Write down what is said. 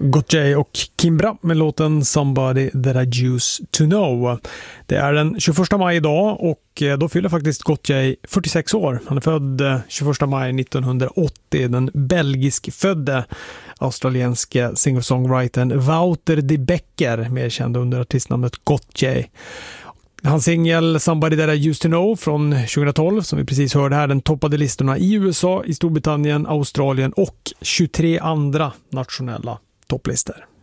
Gotye och Kimbra med låten Somebody That I Used To Know. Det är den 21 maj idag och då fyller faktiskt Gotye 46 år. Han är född 21 maj 1980, den belgisk-födde australienske singer-songwritern Wouter de Becker, mer känd under artistnamnet Gotye. Hans singel Somebody That I Used To Know från 2012, som vi precis hörde här, den toppade listorna i USA, i Storbritannien, Australien och 23 andra nationella topplistor.